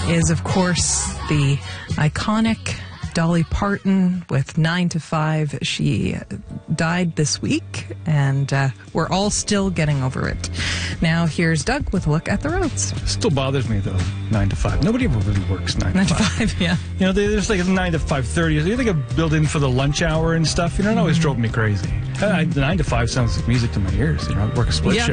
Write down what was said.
is, of course, the iconic Dolly Parton with 9 to 5. She died this week, and we're all still getting over it. Now, here's Doug with a look at the roads. Still bothers me, though, 9 to 5. Nobody ever really works 9 to 5. 9 to 5, yeah. You know, there's like 9 to 5:30. They think of built in for the lunch hour and stuff. You know, it always drove me crazy. 9 to 5 sounds like music to my ears. You know, I work a split shift.